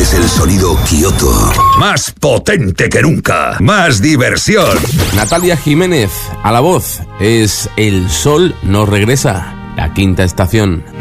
es el sonido Kioto. Más potente que nunca. Más diversión. Natalia Jiménez, a la voz, es El Sol nos regresa, la quinta estación.